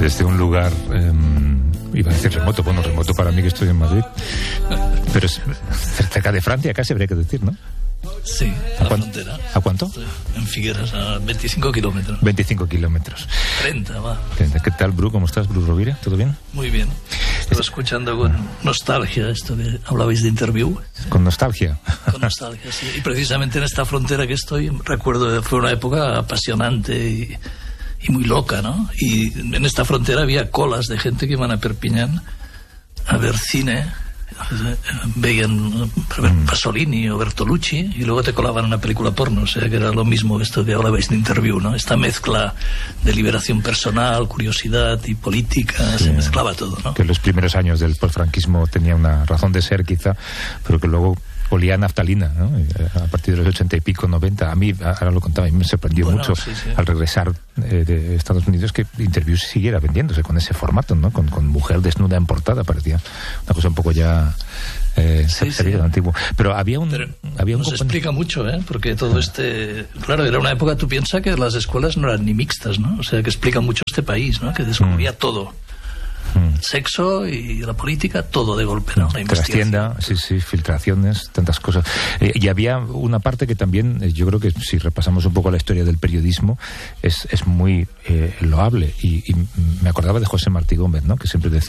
desde un lugar, iba a decir remoto, bueno, remoto para mí que estoy en Madrid, pero es cerca de Francia, casi habría que decir, ¿no? Sí, a la frontera. ¿A cuánto? En Figueras, a 25 kilómetros. 25 kilómetros. 30, va. ¿Qué tal, Bru? ¿Cómo estás, Bru Rovira? ¿Todo bien? Muy bien. Estaba escuchando con nostalgia esto que hablabais de Interview. ¿Con nostalgia? Con nostalgia, sí. Y precisamente en esta frontera que estoy, recuerdo que fue una época apasionante y muy loca, ¿no? Y en esta frontera había colas de gente que iban a Perpiñán a ver cine. Veían Pasolini o Bertolucci y luego te colaban una película porno, o sea que era lo mismo esto que hablabais de Interview, ¿no? Esta mezcla de liberación personal, curiosidad y política, se mezclaba todo, ¿no? Que en los primeros años del posfranquismo tenía una razón de ser quizá, pero que luego olía a naftalina, ¿no? A partir de los 80 y pico, 90, a mí, ahora lo contaba, a mí me sorprendió mucho al regresar de Estados Unidos que Interview siguiera vendiéndose con ese formato, ¿no? Con mujer desnuda en portada, parecía una cosa un poco ya antiguo. Pero había un nos explica mucho, porque todo claro, era una época, tú piensas que las escuelas no eran ni mixtas, ¿no? O sea, que explica mucho este país, ¿no? Que descubría todo. Sexo y la política, todo de golpe, ¿no? La investigación. Sí, filtraciones, tantas cosas. Y había una parte que también, yo creo que si repasamos un poco la historia del periodismo, es muy loable. Y me acordaba de José Martí Gómez, ¿no? Que siempre decía